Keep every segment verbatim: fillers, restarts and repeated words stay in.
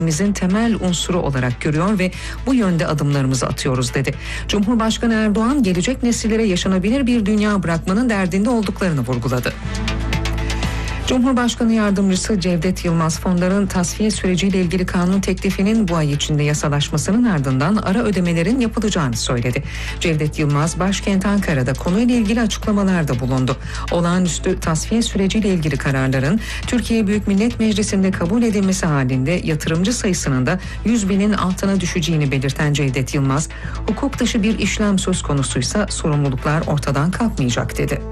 bizim temel unsuru olarak görüyor ve bu yönde adımlarımızı atıyoruz dedi. Cumhurbaşkanı Erdoğan gelecek nesillere yaşanabilir bir dünya bırakmanın derdinde olduklarını vurguladı. Cumhurbaşkanı Yardımcısı Cevdet Yılmaz fonların tasfiye süreciyle ilgili kanun teklifinin bu ay içinde yasalaşmasının ardından ara ödemelerin yapılacağını söyledi. Cevdet Yılmaz başkent Ankara'da konuyla ilgili açıklamalarda bulundu. Olağanüstü tasfiye süreciyle ilgili kararların Türkiye Büyük Millet Meclisi'nde kabul edilmesi halinde yatırımcı sayısının da yüz binin altına düşeceğini belirten Cevdet Yılmaz, hukuk dışı bir işlem söz konusuysa sorumluluklar ortadan kalkmayacak dedi.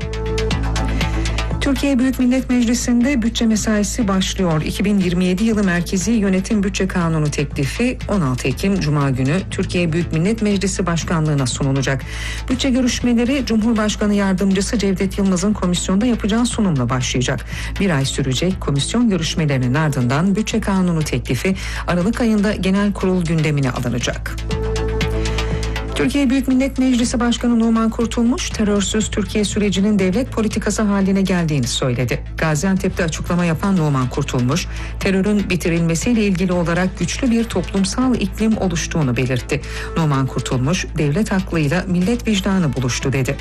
Türkiye Büyük Millet Meclisi'nde bütçe mesaisi başlıyor. iki bin yirmi yedi yılı Merkezi Yönetim Bütçe Kanunu teklifi on altı Ekim Cuma günü Türkiye Büyük Millet Meclisi Başkanlığı'na sunulacak. Bütçe görüşmeleri Cumhurbaşkanı Yardımcısı Cevdet Yılmaz'ın komisyonda yapacağı sunumla başlayacak. Bir ay sürecek komisyon görüşmelerinin ardından bütçe kanunu teklifi Aralık ayında genel kurul gündemine alınacak. Türkiye Büyük Millet Meclisi Başkanı Numan Kurtulmuş, terörsüz Türkiye sürecinin devlet politikası haline geldiğini söyledi. Gaziantep'te açıklama yapan Numan Kurtulmuş, terörün bitirilmesiyle ilgili olarak güçlü bir toplumsal iklim oluştuğunu belirtti. Numan Kurtulmuş, devlet aklıyla millet vicdanı buluştu dedi.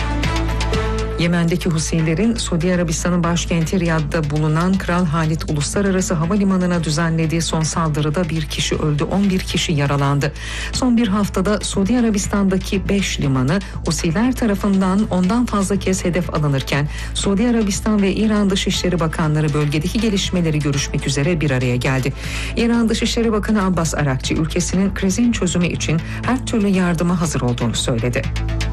Yemen'deki Husilerin Suudi Arabistan'ın başkenti Riyad'da bulunan Kral Halid Uluslararası Havalimanı'na düzenlediği son saldırıda bir kişi öldü, on bir kişi yaralandı. Son bir haftada Suudi Arabistan'daki beş limanı Husiler tarafından ondan fazla kez hedef alınırken Suudi Arabistan ve İran Dışişleri Bakanları bölgedeki gelişmeleri görüşmek üzere bir araya geldi. İran Dışişleri Bakanı Abbas Arakçı ülkesinin krizin çözümü için her türlü yardıma hazır olduğunu söyledi.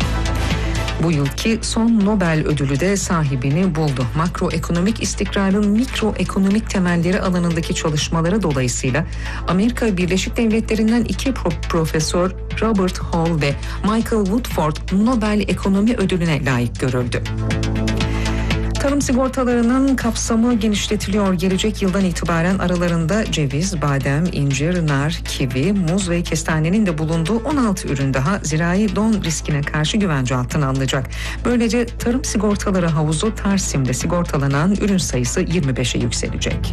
Bu yılki son Nobel ödülü de sahibini buldu. Makroekonomik istikrarın mikroekonomik temelleri alanındaki çalışmaları dolayısıyla Amerika Birleşik Devletleri'nden iki pro- profesör Robert Hall ve Michael Woodford Nobel Ekonomi Ödülü'ne layık görüldü. Tarım sigortalarının kapsamı genişletiliyor. Gelecek yıldan itibaren aralarında ceviz, badem, incir, nar, kivi, muz ve kestanenin de bulunduğu on altı ürün daha zirai don riskine karşı güvence altına alınacak. Böylece tarım sigortaları havuzu Tarsim'de sigortalanan ürün sayısı yirmi beşe yükselecek.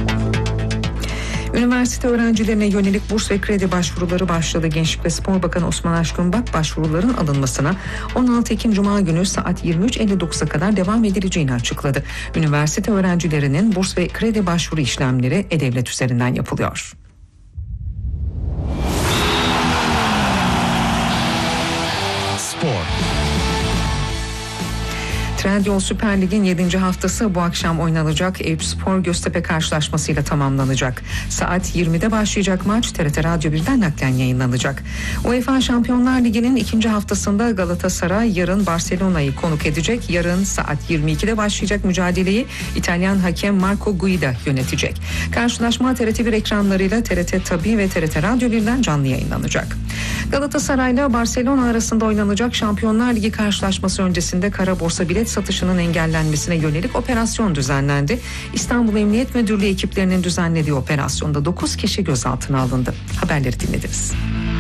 Üniversite öğrencilerine yönelik burs ve kredi başvuruları başladı. Gençlik ve Spor Bakanı Osman Aşkınbak başvuruların alınmasına on altı Ekim Cuma günü saat yirmi üç elli dokuza kadar devam edileceğini açıkladı. Üniversite öğrencilerinin burs ve kredi başvuru işlemleri E-Devlet üzerinden yapılıyor. Spor. Trendyol Süper Lig'in yedinci haftası bu akşam oynanacak. Eyüpspor Göztepe karşılaşmasıyla tamamlanacak. Saat yirmide başlayacak maç T R T Radyo birden naklen yayınlanacak. UEFA Şampiyonlar Ligi'nin ikinci haftasında Galatasaray yarın Barcelona'yı konuk edecek. Yarın saat yirmi ikide başlayacak mücadeleyi İtalyan hakem Marco Guida yönetecek. Karşılaşma T R T bir ekranlarıyla T R T Tabii ve T R T Radyo birden canlı yayınlanacak. Galatasaray'la Barcelona arasında oynanacak Şampiyonlar Ligi karşılaşması öncesinde kara borsa bilet satışının engellenmesine yönelik operasyon düzenlendi. İstanbul Emniyet Müdürlüğü ekiplerinin düzenlediği operasyonda dokuz kişi gözaltına alındı. Haberleri dinlediniz.